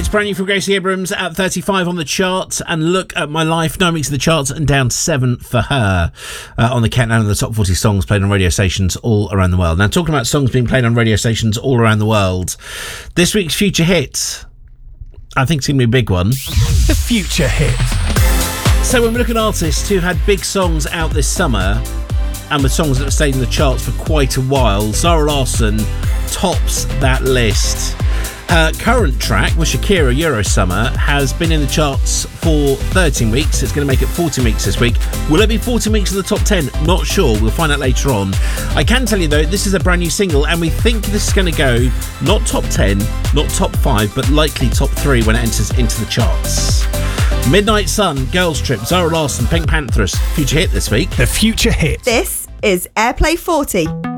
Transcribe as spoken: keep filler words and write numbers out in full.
It's brand new from Gracie Abrams at thirty-five on the chart, and Look at My Life, nine weeks in the charts and down seven for her uh, on the countdown of the top forty songs played on radio stations all around the world. Now, talking about songs being played on radio stations all around the world, this week's Future Hit, I think it's going to be a big one. The Future Hit. So when we look at artists who had big songs out this summer and with songs that have stayed in the charts for quite a while, Zara Larsson tops that list. Her current track with Shakira, Eurosummer, has been in the charts for thirteen weeks. It's going to make it fourteen weeks this week. Will it be fourteen weeks in the top ten? Not sure. We'll find out later on. I can tell you, though, this is a brand new single, and we think this is going to go not top ten, not top five, but likely top three when it enters into the charts. Midnight Sun, Girls Trip, Zara Larsson, Pink Panthers. Future Hit this week. The Future Hit. This is Airplay forty.